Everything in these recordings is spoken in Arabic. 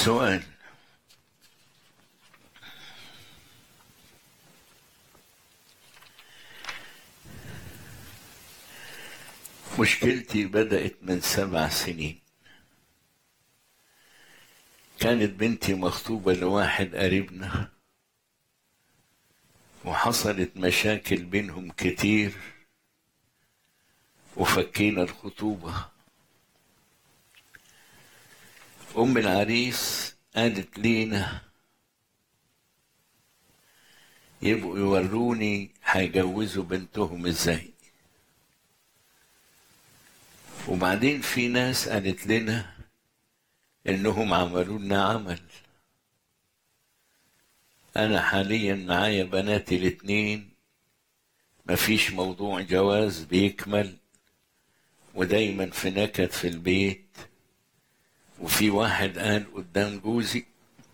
سؤال: مشكلتي بدأت من 7 سنين. كانت بنتي مخطوبة لواحد قريبنا، وحصلت مشاكل بينهم كتير وفكينا الخطوبة. أم العريس قالت لينا يبقوا يوروني هيجوزوا بنتهم ازاي. وبعدين في ناس قالت لنا انهم عملوا لنا عمل. انا حاليا معايا بناتي الاتنين، مفيش موضوع جواز بيكمل، ودايما في نكد في البيت. وفي واحد قال قدام جوزي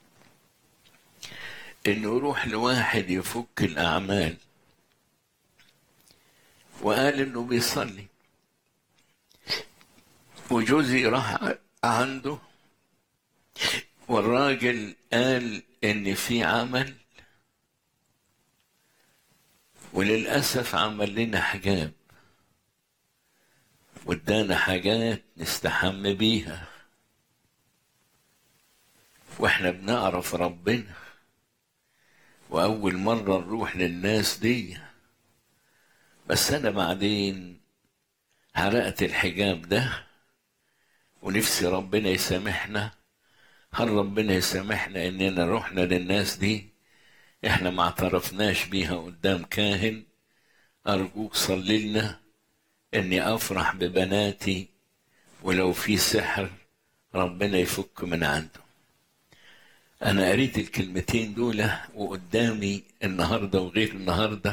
انه يروح لواحد يفك الاعمال، وقال انه بيصلي. وجوزي راح عنده، والراجل قال ان في عمل، وللأسف عمل لنا حجاب وادانا حاجات نستحم بيها، واحنا بنعرف ربنا، وأول مرة نروح للناس دي. بس أنا بعدين حرقت الحجاب ده، ونفسي ربنا يسامحنا. هل ربنا يسامحنا إننا رحنا للناس دي إحنا ما اعترفناش بيها قدام كاهن؟ أرجوك صلي لنا إني أفرح ببناتي، ولو في سحر ربنا يفك من عنده. أنا قريت الكلمتين دول وقدامي النهاردة وغير النهاردة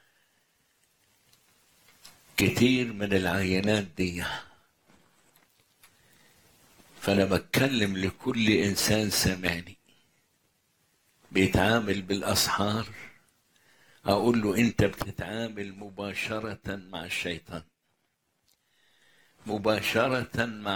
كتير من العينات دي. فأنا بتكلم لكل إنسان سامعني بيتعامل بالأسحار، أقول له أنت بتتعامل مباشرة مع الشيطان، مباشرة مع